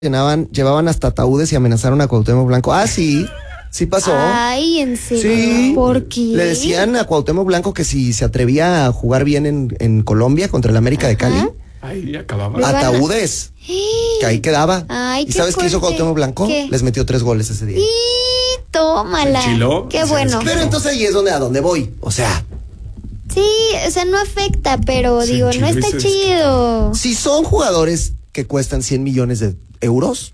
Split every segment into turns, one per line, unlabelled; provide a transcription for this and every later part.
llevaban hasta ataúdes y amenazaron a Cuauhtémoc Blanco. Ah, sí pasó.
Ay, ¿en serio?
Sí.
¿Por qué?
Le decían a Cuauhtémoc Blanco que si se atrevía a jugar bien en Colombia contra el América de Cali,
ahí acababa.
ataúdes, que ahí quedaba.
Ay,
¿Y sabes qué hizo Cuauhtémoc Blanco?
¿Qué?
Les metió 3 goles ese día.
Y tómala.
¿Se enchiló?
Qué bueno.
Pero entonces ahí es a donde voy. O sea,
Sí, o sea, no afecta, pero
Se
digo, no
enchiló y
está
se
chido.
si son jugadores que cuestan 100 millones de euros.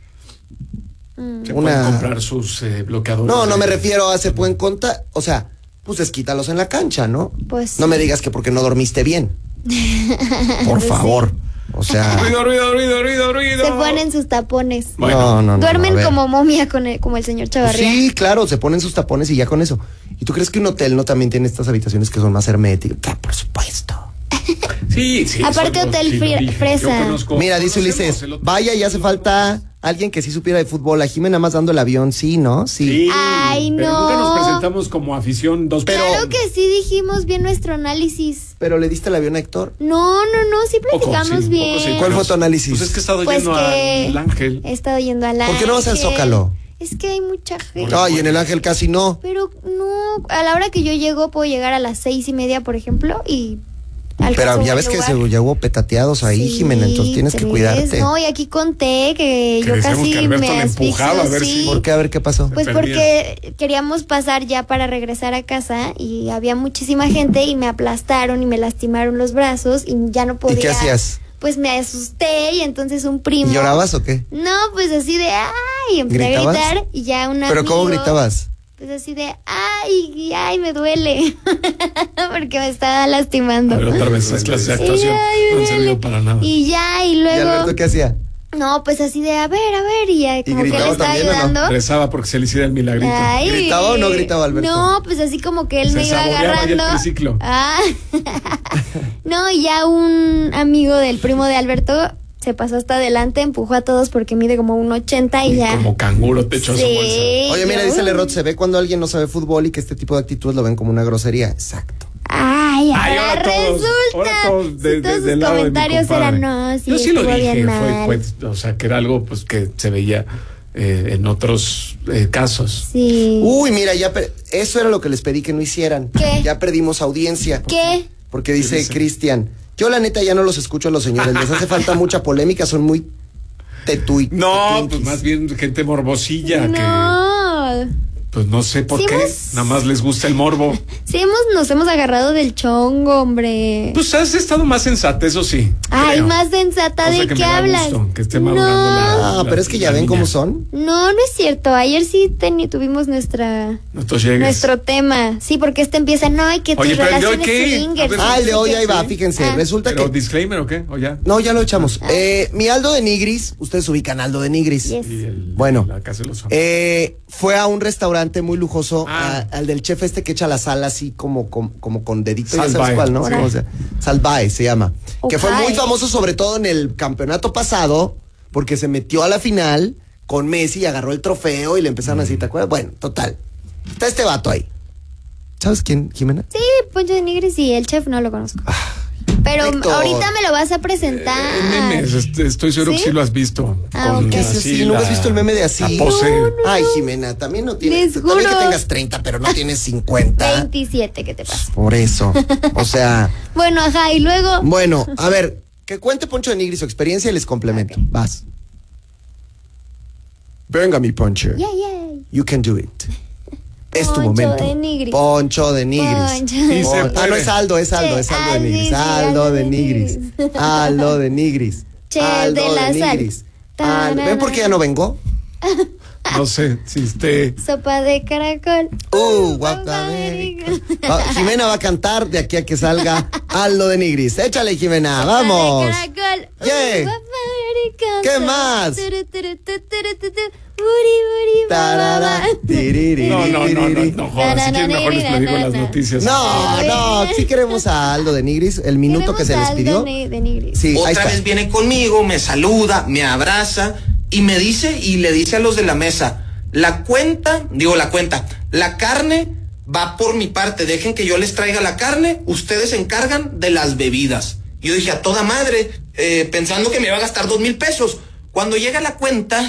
Se pueden comprar sus bloqueadores.
No me refiero a se pueden contar. O sea, pues desquítalos en la cancha, ¿no?
Pues
No me
sí.
digas que porque no dormiste bien. Por favor. O sea.
Ruido.
Se ponen sus tapones.
Bueno.
No, a
Duermen
ver.
como momia como el señor Chavarría.
Sí, claro, se ponen sus tapones y ya con eso. ¿Y tú crees que un hotel no también tiene estas habitaciones que son más herméticas? Ah, por supuesto.
Sí.
Aparte,
eso
hotel
sí lo dije.
fresa.
Yo conozco-
Mira, dice
conocemos
Ulises,
el hotel.
vaya, ya hace falta alguien que sí supiera de fútbol. A Jimena más dando el avión, sí, ¿no? Sí.
Sí,
Ay,
pero
no.
nunca nos presentamos como afición dos
Claro que sí dijimos bien nuestro análisis.
Pero le diste el avión a Héctor.
No, sí
Poco,
platicamos
sí,
bien.
poco, sí.
¿Cuál fue tu análisis?
Pues es que he estado
Pues
yendo
que
al Ángel.
he estado yendo al Ángel.
¿Por qué no vas al Zócalo?
Es que hay mucha gente.
Ay, en el Ángel casi no.
Pero no, a la hora que yo llego puedo llegar a las 6:30, por ejemplo, y alcanzo
Pero ya
buen
ves que
lugar.
ya hubo petateados ahí,
Sí,
Jimena, entonces tienes que
3.
cuidarte.
No, y aquí conté que yo
decíamos
casi
que Alberto
me
le empujaba
asfixio,
a ver si-
sí.
¿Por qué? A ver qué pasó.
Pues
Se
porque queríamos pasar ya para regresar a casa y había muchísima gente y me aplastaron y me lastimaron los brazos y ya no podía.
¿Y qué hacías?
Pues me asusté y entonces un primo.
¿Y llorabas o qué?
No, pues así de ay, empecé
¿Gritabas?
a gritar y ya una.
¿Pero cómo gritabas?
Pues así de ay, me duele. Porque me estaba lastimando.
A ver, otra vez, esas clases de
Y,
actuación
ay,
no han
me
servido
duele.
para nada.
Y ya, y
¿Y
luego.
Alberto qué hacía?
No, pues así de a ver, y ya como que él
gritaba
estaba
también, ¿o no?
ayudando.
Rezaba porque se le hiciera el milagrito.
Ay.
¿Gritaba o no gritaba Alberto?
No, pues así como que él
Se
me iba
saboreaba ya el
agarrando.
triciclo.
Ah. No, y ya un amigo del primo de Alberto se pasó hasta adelante, empujó a todos porque mide como 1.80 y ya.
Como canguro te echó a su bolsa.
Sí.
Oye, mira,
yo-
dice Lerot, se ve cuando alguien no sabe fútbol y que este tipo de actitudes lo ven como una grosería. Exacto.
Ay,
Ay,
ahora
ahora todos,
resulta.
ahora todos
Si todos sus
del lado de mi
comentarios
compadre.
eran no, sí,
Yo sí lo
estuvo
dije,
bien mal.
fue, o sea, que era algo pues que se veía en otros casos.
Sí.
Uy, mira, eso era lo que les pedí que no hicieran.
¿Qué?
Ya perdimos audiencia.
¿Qué?
Porque dice
dice?
Cristian, yo la neta ya no los escucho a los señores, les hace falta mucha polémica, son muy
No, pues más bien gente morbosilla que
No.
pues no sé por
Sí
qué,
hemos-
nada más les gusta el morbo.
Sí, nos hemos agarrado del chongo, hombre.
Pues has estado más sensata, eso sí.
Ay,
creo.
más sensata,
Cosa
¿de
que
qué
me da
hablas?
gusto, que esté madurando la-
Ah, pero es que ya
la
ven
niña.
cómo son.
No es cierto. Ayer sí tuvimos
Nuestros llegues.
nuestro tema. Sí, porque empieza, no, hay que tus
Oye, pero ¿el de hoy
relaciones
qué?
swingers.
A ver,
Ah, el de hoy ahí va,
Sí.
fíjense,
Ah.
resulta
¿Pero
que...
disclaimer o qué? ¿O ya?
No, ya lo echamos. Mi Aldo de Nigris, ustedes ubican a Aldo de Nigris.
Yes.
Y
Bueno,
la casa de los hombres.
fue a un restaurante muy lujoso,
Ah.
al del chef este que echa la sal así como con dedito, ya sabes
Salvae.
cuál, ¿no?
Sí.
¿Cómo se llama? Salvae se llama. Que fue
Ojalá.
muy famoso sobre todo en el campeonato pasado, porque se metió a la final con Messi y agarró el trofeo y le empezaron así, ¿te acuerdas? Bueno, total. Está este vato ahí. ¿Sabes quién, Jimena?
Sí, Poncho de Nigris y el chef no lo conozco. Pero
Héctor.
ahorita me lo vas a presentar.
Memes, estoy seguro
¿Sí?
que sí lo has visto.
Ah,
Con
ok.
¿Qué es
así
así? ¿Nunca has visto el meme de así?
La pose.
Ay, Jimena, también no tienes.
Les
También que
juro.
tengas 30, pero no tienes 50.
27, ¿qué te pasa?
Por eso. O sea,
Bueno, ajá, y luego.
bueno, a ver, que cuente Poncho de Nigris su experiencia y les complemento. Vas. Venga, mi Poncho.
Yeah.
You can do it. Es tu
Poncho
momento.
de Nigris.
Poncho de Nigris.
Poncho de
Y se
Ah, no,
puede.
es Aldo
Che,
de
ah,
Nigris.
sí, sí,
Aldo de Nigris. Aldo de Nigris.
Che,
Aldo
de la sal.
Nigris. ¿Ven por qué ya no vengo?
No sé si esté.
Sopa de caracol.
Guapamérica. Jimena va a cantar de aquí a que salga Aldo de Nigris. Échale, Jimena, vamos.
Sopa de caracol.
Yeah.
Guapamérica.
¿Qué más?
Turu, turu, tu, turu, tu, tu. Buri, ba, ba,
Tarara,
ba.
tiriri,
No,
tiriri.
joder, si quieres mejor les platico las noticias.
No, sí queremos a Aldo de Nigris, el minuto que se
Queremos
les
a
pidió.
Aldo de Nigris.
Sí, ahí
Otra
está.
vez viene conmigo, me saluda, me abraza y me dice y le dice a los de la mesa, la carne va por mi parte, dejen que yo les traiga la carne, ustedes se encargan de las bebidas. Yo dije, a toda madre, pensando que me iba a gastar 2,000 pesos. Cuando llega la cuenta,